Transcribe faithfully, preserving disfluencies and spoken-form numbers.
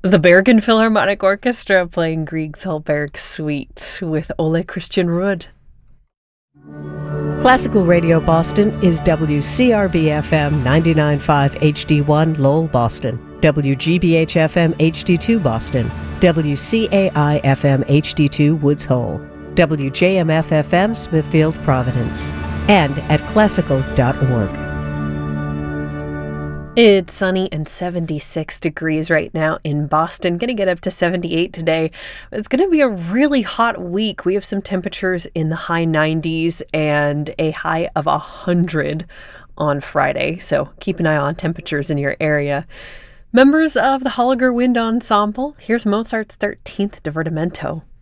The Bergen Philharmonic Orchestra playing Grieg's Holberg Suite with Ole Christian Ruud. Classical Radio Boston is W C R B F M ninety-nine point five H D one Lowell, Boston, W G B H F M H D two Boston, W C A I F M H D two Woods Hole, W J M F F M Smithfield, Providence, and at classical dot org. It's sunny and seventy-six degrees right now in Boston. Going to get up to seventy-eight today. It's going to be a really hot week. We have some temperatures in the high nineties and a high of one hundred on Friday. So keep an eye on temperatures in your area. Members of the Holliger Wind Ensemble, here's Mozart's thirteenth Divertimento.